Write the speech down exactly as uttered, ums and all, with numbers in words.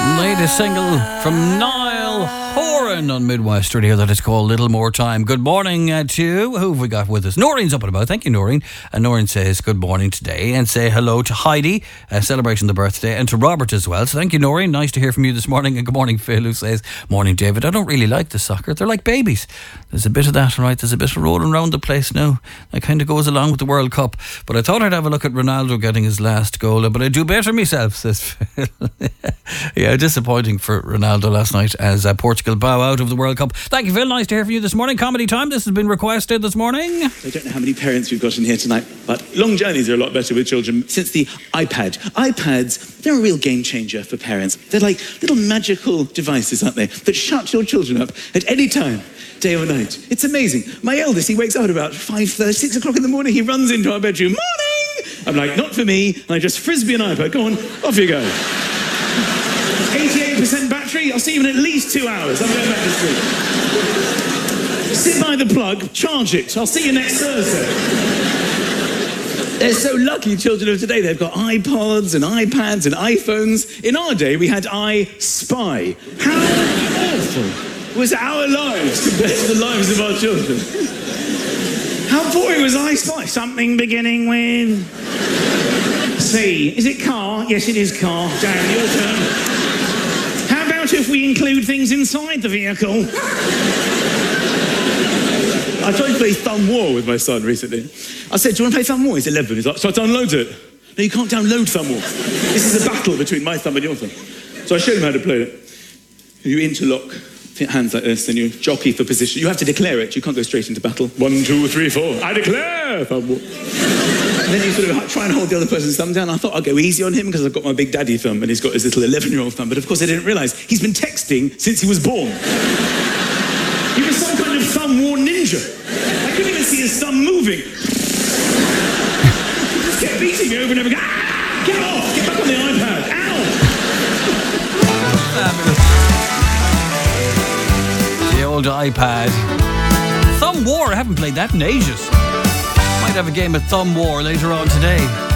Latest single from Niall Horan on Midwest Radio that is called Little More Time. Good morning uh, to who have we got with us? Noreen's up and about. Thank you, Noreen. And Noreen says good morning today and say hello to Heidi, uh, celebrating the birthday, and to Robert as well. So thank you, Noreen. Nice to hear from you this morning. And good morning, Phil, who says, morning, David. I don't really like the soccer. They're like babies. There's a bit of that, right? There's a bit of rolling around the place now. That kind of goes along with the World Cup. But I thought I'd have a look at Ronaldo getting his last goal. But I do better myself, says Phil. Yeah, disappointing for Ronaldo last night as uh, Portugal bow out of the World Cup. Thank you, Phil. Nice to hear from you this morning. Comedy time. This has been requested this morning. I don't know how many parents we've got in here tonight, but long journeys are a lot better with children since the iPad. iPads, they're a real game changer for parents. They're like little magical devices, aren't they, that shut your children up at any time, day or night. It's amazing. My eldest, he wakes up at about five thirty, six o'clock in the morning. He runs into our bedroom. Morning! I'm like, not for me. And I just frisbee an iPad. Go on, off you go. eighty-eight percent battery. I'll see you in at least two hours. I'm going back to sleep. Sit by the plug, charge it. I'll see you next Thursday. They're so lucky, children of today. They've got iPods and iPads and iPhones. In our day, we had I Spy. How awful was our lives compared to the lives of our children? How boring was I Spy? Something beginning with C. Is it car? Yes, it is car. Dan, your turn. How about if we include things inside the vehicle? I tried to play Thumb War with my son recently. I said, do you want to play Thumb War? He's eleven. He's like, so I download it. No, you can't download Thumb War. This is a battle between my thumb and your thumb. So I showed him how to play it. You interlock hands like this, then you jockey for position. You have to declare it. You can't go straight into battle. One, two, three, four. I declare Thumb War. And then you sort of try and hold the other person's thumb down. I thought I'd go easy on him because I've got my big daddy thumb and he's got his little eleven-year-old thumb. But of course I didn't realise he's been texting since he was born. He was some kind of thumb war ninja. I couldn't even see his thumb moving. He just kept beating me over and over again. Ah, get off! Get back on the iPad! Ow! The old iPad. Thumb War. I haven't played that in ages. Might have a game of Thumb War later on today.